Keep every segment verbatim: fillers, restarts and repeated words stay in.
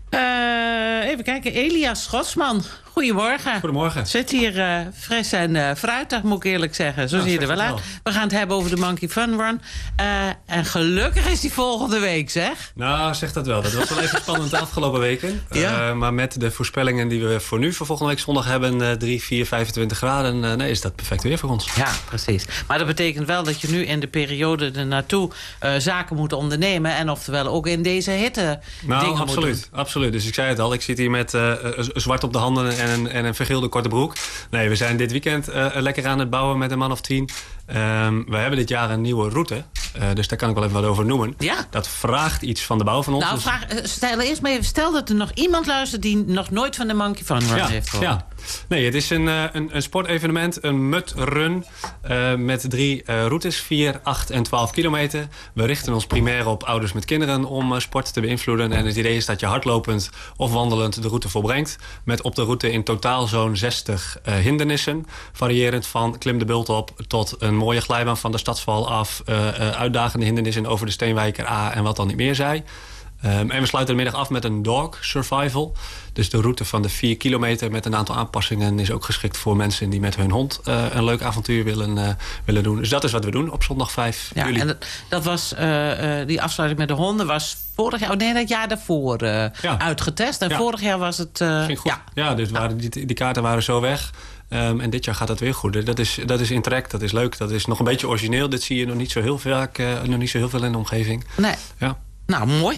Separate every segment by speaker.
Speaker 1: Uh, even kijken, Elias Schotsman. Goedemorgen.
Speaker 2: Goedemorgen.
Speaker 1: Zit hier uh, fris en uh, fruitig, moet ik eerlijk zeggen. Zo
Speaker 2: ja,
Speaker 1: zie je er wel uit. Wel. We gaan het hebben over de Monkey Fun Run. Uh, en gelukkig is die volgende week, zeg.
Speaker 2: Nou, zeg dat wel. Dat was wel even spannend de afgelopen weken. Ja. Uh, maar met de voorspellingen die we voor nu, voor volgende week zondag hebben... Uh, drie, vier, vijfentwintig graden, uh, nee, is dat perfect weer voor ons.
Speaker 1: Ja, precies. Maar dat betekent wel dat je nu in de periode ernaartoe uh, zaken moet ondernemen. En oftewel ook in deze hitte
Speaker 2: nou,
Speaker 1: dingen
Speaker 2: absoluut,
Speaker 1: moet doen.
Speaker 2: absoluut. Dus ik zei het al, ik zit hier met uh, zwart op de handen en een, en een vergeelde korte broek. Nee, we zijn dit weekend uh, lekker aan het bouwen met een man of tien. Um, we hebben dit jaar een nieuwe route. Uh, dus daar kan ik wel even wat over noemen.
Speaker 1: Ja?
Speaker 2: Dat vraagt iets van de bouw van ons.
Speaker 1: Nou, vraag, stel eerst maar even, stel dat er nog iemand luistert die nog nooit van de Monkey Fun Run
Speaker 2: ja,
Speaker 1: heeft gehoord.
Speaker 2: Ja. Nee, het is een, een, een sportevenement, een mud-run uh, met drie uh, routes, vier, acht en twaalf kilometer. We richten ons primair op ouders met kinderen om uh, sport te beïnvloeden. En het idee is dat je hardlopend of wandelend de route volbrengt. Met op de route in totaal zo'n zestig uh, hindernissen. Variërend van klim de bult op tot een mooie glijbaan van de Stadsval af. Uh, uh, uitdagende hindernissen over de Steenwijker A en wat dan niet meer zij. Um, en we sluiten de middag af met een dog survival. Dus de route van de vier kilometer met een aantal aanpassingen is ook geschikt voor mensen die met hun hond uh, een leuk avontuur willen, uh, willen doen. Dus dat is wat we doen op zondag vijf
Speaker 1: ja,
Speaker 2: juli.
Speaker 1: En dat, dat was, uh, uh, die afsluiting met de honden was vorig jaar, oh nee, dat jaar daarvoor uh, ja. uitgetest. En ja. vorig jaar was het... Uh,
Speaker 2: Ging goed. Ja, ja dus waren, die, die kaarten waren zo weg. Um, en dit jaar gaat dat weer goed. Dat is, dat is in trek, dat is leuk. Dat is nog een beetje origineel. Dit zie je nog niet zo heel vaak, uh, nog niet zo heel veel in de omgeving.
Speaker 1: Nee.
Speaker 2: Ja.
Speaker 1: Nou, mooi.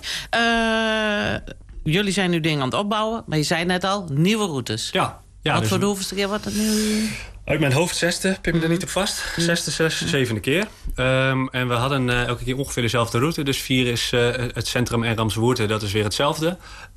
Speaker 1: Uh, jullie zijn nu dingen aan het opbouwen. Maar je zei net al, nieuwe routes.
Speaker 2: Ja. ja
Speaker 1: Wat
Speaker 2: dus
Speaker 1: voor de hoeveelste keer wordt dat nu?
Speaker 2: Uit mijn hoofd zesde, pin me er niet op vast. Zesde, zes, zevende keer. Um, en we hadden uh, elke keer ongeveer dezelfde route. Dus vier is uh, het centrum en Ramswoerte, dat is weer hetzelfde.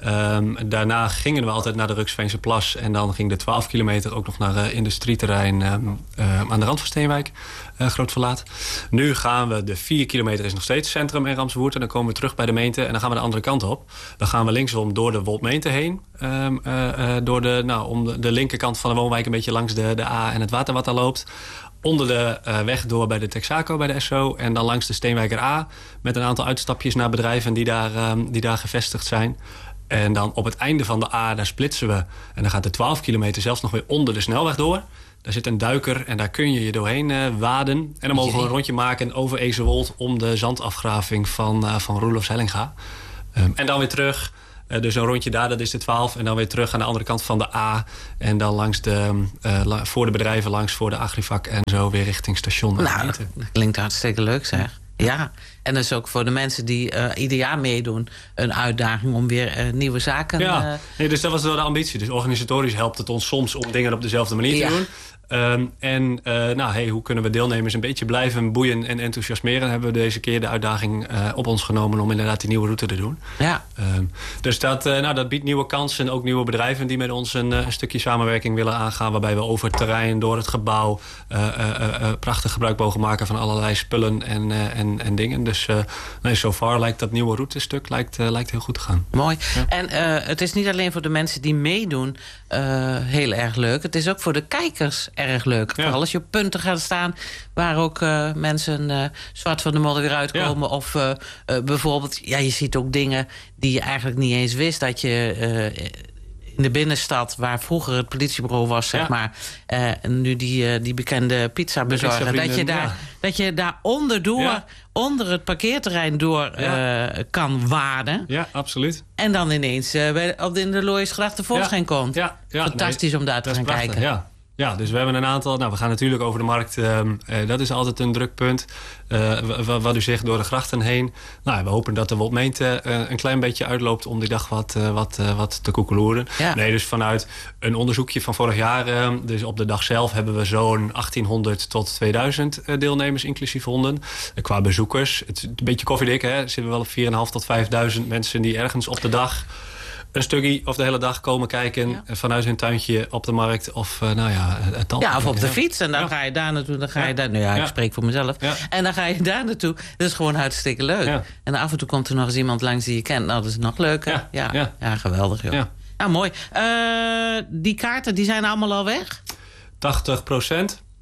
Speaker 2: Um, daarna gingen we altijd naar de Ruksveense Plas. En dan ging de twaalf kilometer ook nog naar uh, industrieterrein um, uh, aan de rand van Steenwijk. Uh, Groot Verlaat. Nu gaan we, de vier kilometer is nog steeds centrum en Ramswoerte. Dan komen we terug bij de Meente en dan gaan we de andere kant op. Dan gaan we linksom door de Woldmeente heen. Um, uh, uh, door de, nou, om de, de linkerkant van de woonwijk een beetje langs de, de A en het water wat daar loopt. Onder de uh, weg door bij de Texaco, bij de S O. En dan langs de Steenwijker A. Met een aantal uitstapjes naar bedrijven die daar, um, die daar gevestigd zijn. En dan op het einde van de A, daar splitsen we. En dan gaat de twaalf kilometer zelfs nog weer onder de snelweg door. Daar zit een duiker en daar kun je je doorheen uh, waden. En dan mogen we een rondje maken over Ezewold om de zandafgraving van, uh, van Roelofs Hellinga. Um, en dan weer terug. Uh, dus een rondje daar, dat is de twaalf. En dan weer terug aan de andere kant van de A. En dan langs de, uh, la, voor de bedrijven, langs voor de Agrivak en zo weer richting station.
Speaker 1: Nou, dat klinkt hartstikke leuk, zeg. Ja, en dat is ook voor de mensen die uh, ieder jaar meedoen een uitdaging om weer uh, nieuwe zaken...
Speaker 2: Ja,
Speaker 1: uh...
Speaker 2: nee, dus dat was wel de ambitie. Dus organisatorisch helpt het ons soms om dingen op dezelfde manier ja. te doen. Um, en uh, nou, hey, hoe kunnen we deelnemers een beetje blijven boeien en enthousiasmeren? Hebben we deze keer de uitdaging uh, op ons genomen om inderdaad die nieuwe route te doen.
Speaker 1: Ja.
Speaker 2: Um, dus dat, uh, nou, dat biedt nieuwe kansen. Ook nieuwe bedrijven die met ons een, uh, een stukje samenwerking willen aangaan. Waarbij we over het terrein, door het gebouw, uh, uh, uh, prachtig gebruik mogen maken van allerlei spullen en, uh, en, en dingen. Dus uh, nee, so far lijkt dat nieuwe routestuk lijkt, uh, lijkt heel goed te gaan.
Speaker 1: Mooi.
Speaker 2: Ja.
Speaker 1: En uh, het is niet alleen voor de mensen die meedoen uh, heel erg leuk. Het is ook voor de kijkers erg leuk. Ja. Vooral als je op punten gaat staan waar ook uh, mensen uh, zwart van de modder weer uitkomen. Ja. Of uh, uh, bijvoorbeeld, ja, je ziet ook dingen die je eigenlijk niet eens wist. Dat je uh, in de binnenstad, waar vroeger het politiebureau was, zeg ja. maar. Uh, nu die, uh, die bekende pizza bezorger. Dat je daar, ja. dat je daar onderdoor, ja. onder het parkeerterrein door ja. uh, kan waden.
Speaker 2: Ja, absoluut.
Speaker 1: En dan ineens uh, bij, op de, in de Looijersgracht tevoorschijn ja. komt.
Speaker 2: Ja. Ja.
Speaker 1: Fantastisch nee, om daar te gaan
Speaker 2: prachtig,
Speaker 1: kijken.
Speaker 2: Ja. Ja, dus we hebben een aantal... Nou, we gaan natuurlijk over de markt. Uh, uh, dat is altijd een druk punt. Uh, wat u zegt, door de grachten heen. Nou, we hopen dat de Woldmeente uh, een klein beetje uitloopt om die dag wat, uh, wat, uh, wat te koekeloeren. Ja. Nee, dus vanuit een onderzoekje van vorig jaar... Uh, dus op de dag zelf hebben we zo'n achttienhonderd tot tweeduizend uh, deelnemers, inclusief honden. Uh, qua bezoekers. Het is een beetje koffiedik, hè. Er zitten wel op vier en een half tot vijfduizend mensen die ergens op de dag... een stukje of de hele dag komen kijken ja. vanuit hun tuintje op de markt of uh, nou ja, het tal.
Speaker 1: Ja, of op de fiets en dan ja. ga je daar naartoe, dan ga ja. je daar. Nou ja, ik ja. spreek voor mezelf. Ja. En dan ga je daar naartoe. Dat is gewoon hartstikke leuk. Ja. En af en toe komt er nog eens iemand langs die je kent. Nou, dat is nog leuker. Ja, ja. ja. ja geweldig, joh. Ja. Nou, mooi. Uh, die kaarten, die zijn allemaal al weg?
Speaker 2: tachtig procent.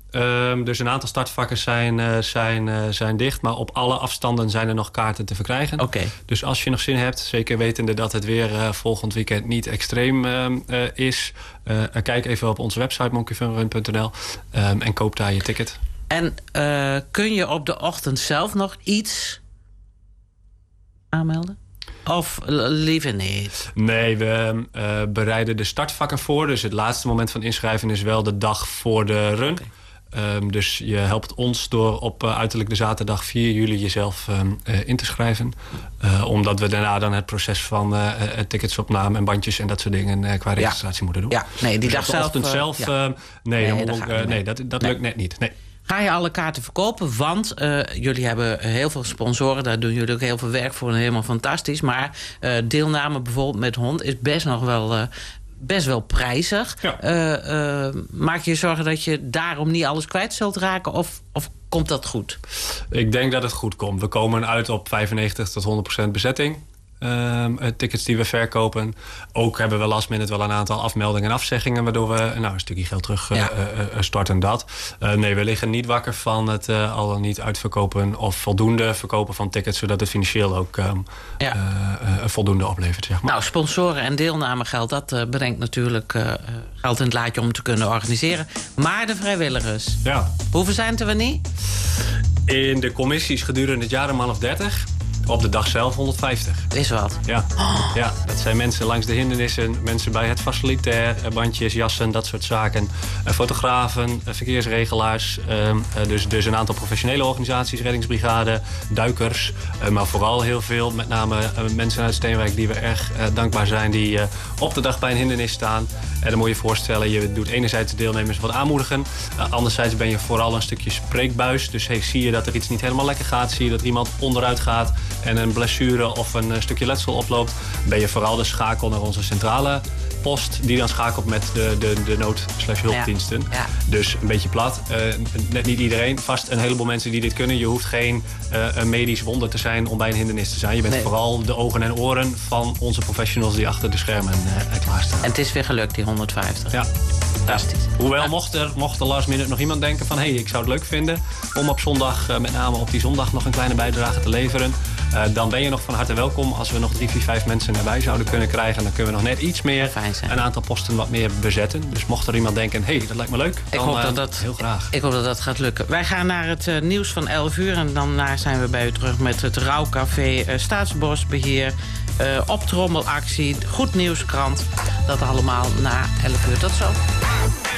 Speaker 2: Um, dus een aantal startvakken zijn, uh, zijn, uh, zijn dicht. Maar op alle afstanden zijn er nog kaarten te verkrijgen.
Speaker 1: Okay.
Speaker 2: Dus als je nog zin hebt, zeker wetende dat het weer uh, volgend weekend niet extreem uh, uh, is. Uh, kijk even op onze website monkey fun run punt n l um, en koop daar je ticket.
Speaker 1: En uh, kun je op de ochtend zelf nog iets aanmelden? Of liever niet?
Speaker 2: Nee, we uh, bereiden de startvakken voor. Dus het laatste moment van inschrijven is wel de dag voor de run. Okay. Um, dus je helpt ons door op uh, uiterlijk de zaterdag vier juli jezelf um, uh, in te schrijven. Uh, omdat we daarna dan het proces van uh, ticketsopname en bandjes en dat soort dingen uh, qua registratie
Speaker 1: ja.
Speaker 2: moeten doen.
Speaker 1: Ja, nee, die
Speaker 2: dus
Speaker 1: dag
Speaker 2: op de
Speaker 1: zelf...
Speaker 2: ochtend zelf uh,
Speaker 1: ja.
Speaker 2: uh, nee,
Speaker 1: nee,
Speaker 2: dat,
Speaker 1: dat,
Speaker 2: uh, nee, dat, dat nee. lukt net niet. Nee.
Speaker 1: Ga je alle kaarten verkopen? Want uh, jullie hebben heel veel sponsoren. Daar doen jullie ook heel veel werk voor en helemaal fantastisch. Maar uh, deelname bijvoorbeeld met hond is best nog wel... Uh, best wel prijzig. Ja. Uh, uh, maak je je zorgen dat je daarom niet alles kwijt zult raken? Of, of komt dat goed?
Speaker 2: Ik denk dat het goed komt. We komen uit op vijfennegentig tot honderd procent bezetting. Um, tickets die we verkopen. Ook hebben we last minute wel een aantal afmeldingen en afzeggingen... waardoor we nou, een stukje geld terug ja. uh, uh, starten dat. Uh, nee, we liggen niet wakker van het uh, al dan niet uitverkopen... of voldoende verkopen van tickets... zodat het financieel ook um, ja. uh, uh, voldoende oplevert. Zeg maar.
Speaker 1: Nou, sponsoren en deelnamegeld... dat uh, brengt natuurlijk uh, geld in het laadje om te kunnen organiseren. Maar de vrijwilligers,
Speaker 2: ja.
Speaker 1: hoeveel zijn het er niet?
Speaker 2: In de commissies gedurende het jaar een man of dertig... Op de dag zelf honderdvijftig.
Speaker 1: Is wat.
Speaker 2: Ja. Oh. ja, dat zijn mensen langs de hindernissen, mensen bij het facilitair, bandjes, jassen, dat soort zaken. Fotografen, verkeersregelaars, dus, dus een aantal professionele organisaties, reddingsbrigade, duikers. Maar vooral heel veel, met name mensen uit Steenwijk die we erg dankbaar zijn, die op de dag bij een hindernis staan. En dan moet je je voorstellen, je doet enerzijds de deelnemers wat aanmoedigen. Anderzijds ben je vooral een stukje spreekbuis. Dus hey, zie je dat er iets niet helemaal lekker gaat, zie je dat er iemand onderuit gaat en een blessure of een stukje letsel oploopt, ben je vooral de schakel naar onze centrale post, die dan schakelt met de, de, de nood-hulpdiensten. Ja. Ja. Dus een beetje plat. Uh, net niet iedereen, vast een heleboel mensen die dit kunnen. Je hoeft geen uh, een medisch wonder te zijn om bij een hindernis te zijn. Je bent nee. vooral de ogen en oren van onze professionals die achter de schermen uh, klaarstaan.
Speaker 1: En het is weer gelukt, die honderdvijftig.
Speaker 2: Ja. Fantastisch. Hoewel, mocht er, mocht er last minute nog iemand denken van hé, hey, ik zou het leuk vinden om op zondag, uh, met name op die zondag, nog een kleine bijdrage te leveren. Uh, dan ben je nog van harte welkom. Als we nog drie, vier, vijf mensen erbij zouden kunnen krijgen, dan kunnen we nog net iets meer, een aantal posten wat meer bezetten. Dus mocht er iemand denken, hé, hey, dat lijkt me leuk, dan ik hoop dat dat, heel graag.
Speaker 1: Ik hoop dat dat gaat lukken. Wij gaan naar het uh, nieuws van elf uur en daarna zijn we bij u terug met het Rouwcafé, uh, Staatsbosbeheer, uh, optrommelactie, Goed Nieuwskrant. Dat allemaal na elf uur. Tot zo.